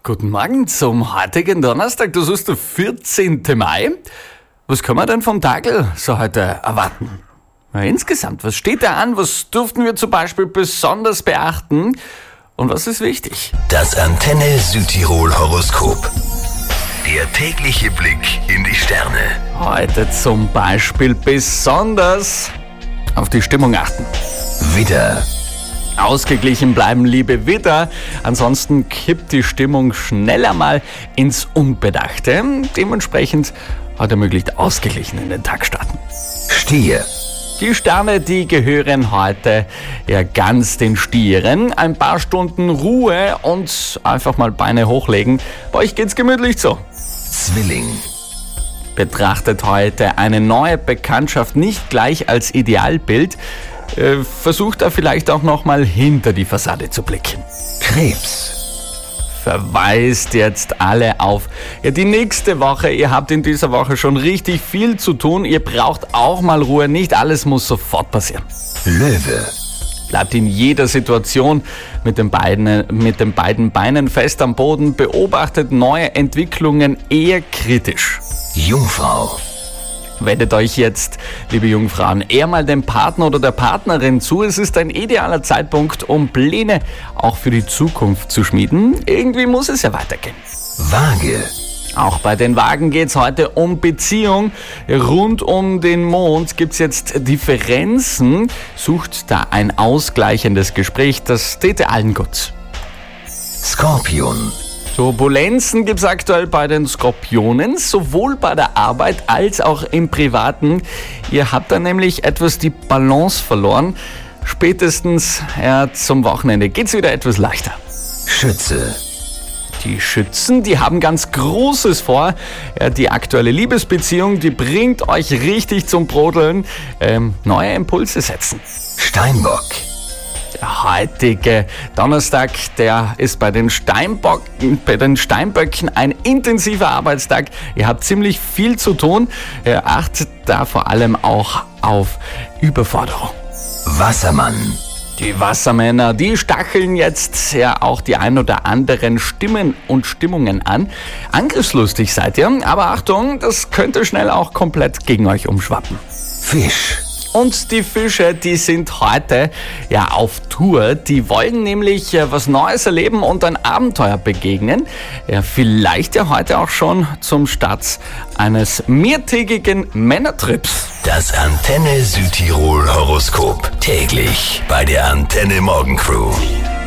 Guten Morgen zum heutigen Donnerstag, das ist der 14. Mai. Was können wir denn vom Tagl so heute erwarten? Na, insgesamt, was steht da an? Was dürften wir zum Beispiel besonders beachten? Und was ist wichtig? Das Antenne Südtirol Horoskop. Der tägliche Blick in die Sterne. Heute zum Beispiel besonders auf die Stimmung achten. Widder, Ausgeglichen bleiben, liebe Widder. Ansonsten kippt die Stimmung schneller mal ins Unbedachte. Dementsprechend heute möglichst ausgeglichen in den Tag starten. Stier, Die Sterne, die gehören heute ja ganz den Stieren. Ein paar Stunden Ruhe und einfach mal Beine hochlegen. Bei euch geht's gemütlich so. Zwilling, Betrachtet heute eine neue Bekanntschaft nicht gleich als Idealbild. Versucht da vielleicht auch nochmal hinter die Fassade zu blicken. Krebs, Verweist jetzt alle auf die nächste Woche. Ihr habt in dieser Woche schon richtig viel zu tun. Ihr braucht auch mal Ruhe. Nicht alles muss sofort passieren. Löwe, Bleibt in jeder Situation mit den beiden Beinen fest am Boden. Beobachtet neue Entwicklungen eher kritisch. Jungfrau, Wendet euch jetzt, liebe Jungfrauen, eher mal dem Partner oder der Partnerin zu. Es ist ein idealer Zeitpunkt, um Pläne auch für die Zukunft zu schmieden. Irgendwie muss es ja weitergehen. Waage, Auch bei den Wagen geht's heute um Beziehung. Rund um den Mond gibt's jetzt Differenzen. Sucht da ein ausgleichendes Gespräch, das täte allen gut. Skorpion, Turbulenzen gibt's aktuell bei den Skorpionen, sowohl bei der Arbeit als auch im Privaten. Ihr habt da nämlich etwas die Balance verloren. Spätestens zum Wochenende geht's wieder etwas leichter. Schütze, Die Schützen, die haben ganz Großes vor. Die aktuelle Liebesbeziehung, die bringt euch richtig zum Brodeln. Neue Impulse setzen. Steinbock, Der heutige Donnerstag, der ist bei den Steinböcken ein intensiver Arbeitstag. Ihr habt ziemlich viel zu tun. Achtet da vor allem auch auf Überforderung. Wassermann, Die Wassermänner, die stacheln jetzt auch die ein oder anderen Stimmen und Stimmungen an. Angriffslustig seid ihr, aber Achtung, das könnte schnell auch komplett gegen euch umschwappen. Fisch, Und die Fische, die sind heute auf Tour. Die wollen nämlich was Neues erleben und ein Abenteuer begegnen. Vielleicht heute auch schon zum Start eines mehrtägigen Männertrips. das Antenne Südtirol Horoskop. Täglich bei der Antenne Morgencrew.